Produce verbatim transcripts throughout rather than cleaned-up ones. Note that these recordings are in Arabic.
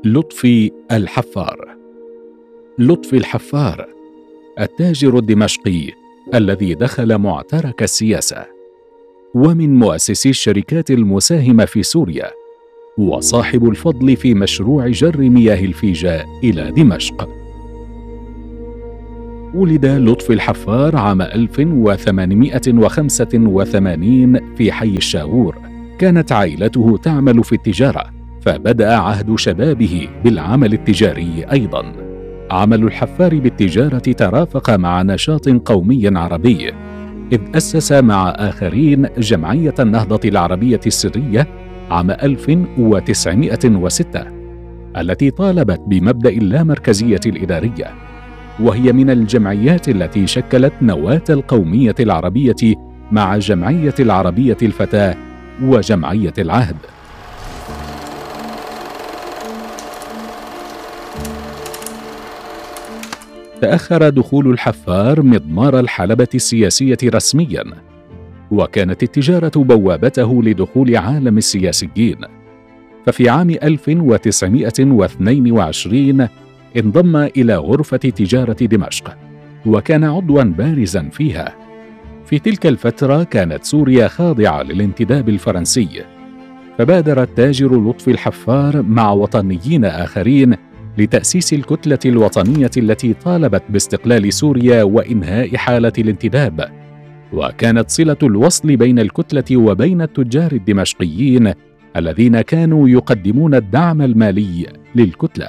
لطفي الحفار. لطفي الحفار التاجر الدمشقي الذي دخل معترك السياسة، ومن مؤسسي الشركات المساهمة في سوريا، وصاحب الفضل في مشروع جر مياه الفيجة إلى دمشق. ولد لطفي الحفار عام ألف وثمانمائة وخمسة وثمانين في حي الشاغور. كانت عائلته تعمل في التجارة، فبدأ عهد شبابه بالعمل التجاري أيضاً. عمل الحفار بالتجارة ترافق مع نشاط قومي عربي، إذ أسس مع آخرين جمعية النهضة العربية السرية عام ألف وتسعمائة وستة، التي طالبت بمبدأ اللامركزية الإدارية، وهي من الجمعيات التي شكلت نواة القومية العربية مع جمعية العربية الفتاة وجمعية العهد. تأخر دخول الحفار مضمار الحلبة السياسية رسمياً، وكانت التجارة بوابته لدخول عالم السياسيين. ففي عام ألف وتسعمائة واثنين وعشرين انضم إلى غرفة تجارة دمشق، وكان عضواً بارزاً فيها. في تلك الفترة كانت سوريا خاضعة للانتداب الفرنسي، فبادر التاجر لطفي الحفار مع وطنيين آخرين لتأسيس الكتلة الوطنية التي طالبت باستقلال سوريا وإنهاء حالة الانتداب، وكانت صلة الوصل بين الكتلة وبين التجار الدمشقيين الذين كانوا يقدمون الدعم المالي للكتلة.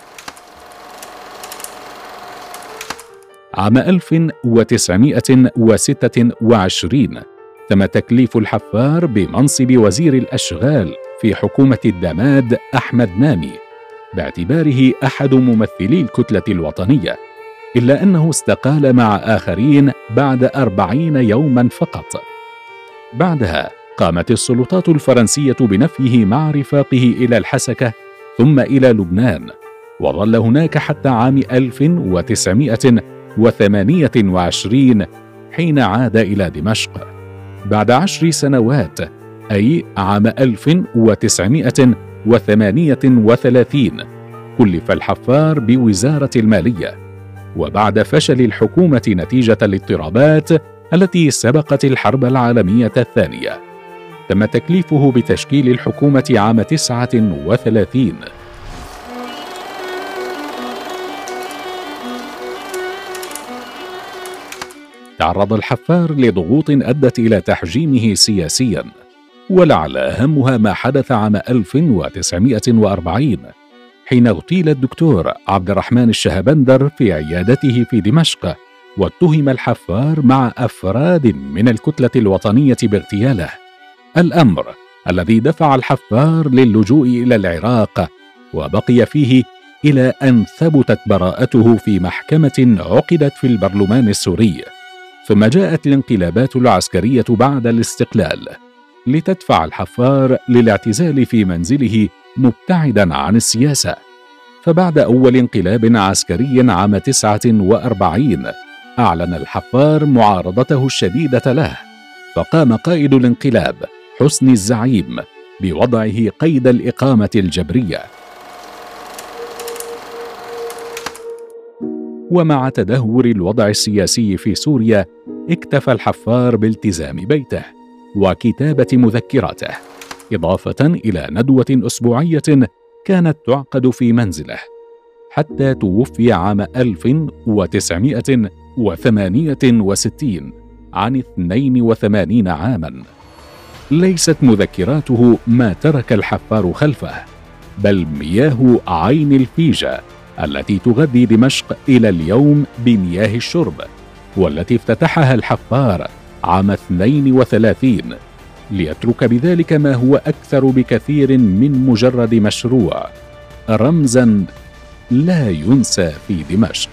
عام ألف وتسعمائة وستة وعشرين تم تكليف الحفار بمنصب وزير الأشغال في حكومة الدماد أحمد نامي، باعتباره أحد ممثلي الكتلة الوطنية، إلا أنه استقال مع آخرين بعد أربعين يوماً فقط. بعدها قامت السلطات الفرنسية بنفيه مع رفاقه إلى الحسكة ثم إلى لبنان، وظل هناك حتى عام ألف وتسعمائة وثمانية وعشرين حين عاد إلى دمشق. بعد عشر سنوات، أي عام ألف وتسعمائة وثمانية وثلاثين، كلف الحفار بوزارة المالية، وبعد فشل الحكومة نتيجة الاضطرابات التي سبقت الحرب العالمية الثانية، تم تكليفه بتشكيل الحكومة عام تسعة وثلاثين. تعرض الحفار لضغوط أدت إلى تحجيمه سياسياً، ولعل أهمها ما حدث عام ألف وتسعمائة وأربعين حين اغتيل الدكتور عبد الرحمن الشهبندر في عيادته في دمشق، واتهم الحفار مع أفراد من الكتلة الوطنية باغتياله، الأمر الذي دفع الحفار للجوء إلى العراق، وبقي فيه إلى أن ثبتت براءته في محكمة عقدت في البرلمان السوري. ثم جاءت الانقلابات العسكرية بعد الاستقلال لتدفع الحفار للاعتزال في منزله مبتعداً عن السياسة. فبعد أول انقلاب عسكري عام تسعة وأربعين أعلن الحفار معارضته الشديدة له، فقام قائد الانقلاب حسني الزعيم بوضعه قيد الإقامة الجبرية. ومع تدهور الوضع السياسي في سوريا، اكتفى الحفار بالتزام بيته وكتابة مذكراته، إضافة إلى ندوة أسبوعية كانت تعقد في منزله، حتى توفي عام ألف وتسعمائة وثمانية وستين عن اثنين وثمانين عاماً. ليست مذكراته ما ترك الحفار خلفه، بل مياه عين الفيجة التي تغذي دمشق إلى اليوم بمياه الشرب، والتي افتتحها الحفار عام اثنين وثلاثين، ليترك بذلك ما هو أكثر بكثير من مجرد مشروع، رمزاً لا ينسى في دمشق.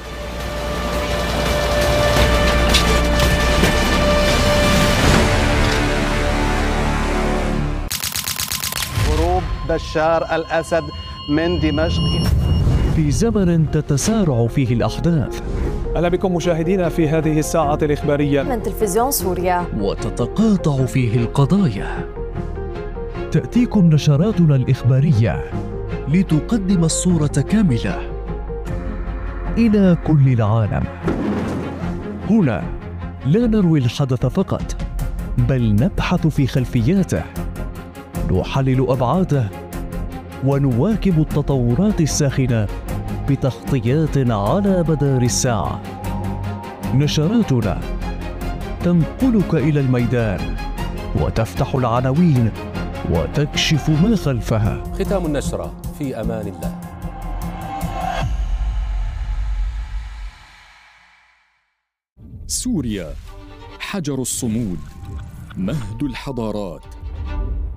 هروب بشار الأسد من دمشق في زمن تتسارع فيه الأحداث. أهلا بكم مشاهدينا في هذه الساعة الإخبارية من تلفزيون سوريا، وتتقاطع فيه القضايا. تأتيكم نشراتنا الإخبارية لتقدم الصورة كاملة إلى كل العالم. هنا لا نروي الحدث فقط، بل نبحث في خلفياته، نحلل أبعاده، ونواكب التطورات الساخنة بتغطيات على مدار الساعة. نشراتنا تنقلك إلى الميدان وتفتح العناوين وتكشف ما خلفها. ختام النشرة، في أمان الله. سوريا حجر الصمود، مهد الحضارات،